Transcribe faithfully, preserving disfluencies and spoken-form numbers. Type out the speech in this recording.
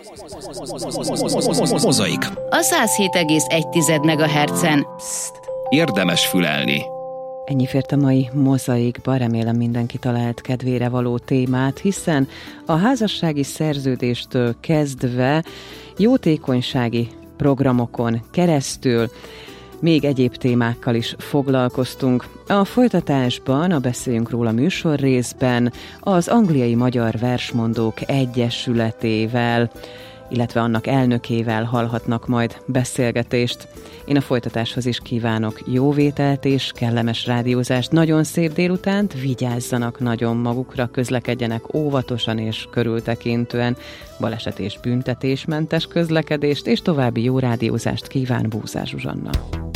Mozaik. A száz hét egész egy megahertzen. Érdemes fülelni. Ennyi fért a mai Mozaikba, remélem mindenki talált kedvére való témát, hiszen a házassági szerződéstől kezdve jótékonysági programokon keresztül még egyéb témákkal is foglalkoztunk. A folytatásban, a Beszéljünk róla műsorrészben az Angliai Magyar Versmondók Egyesületével, illetve annak elnökével hallhatnak majd beszélgetést. Én a folytatáshoz is kívánok jó vételt és kellemes rádiózást. Nagyon szép délutánt, vigyázzanak nagyon magukra, közlekedjenek óvatosan és körültekintően, baleset és büntetésmentes közlekedést, és további jó rádiózást kíván Búzár Zsuzsanna.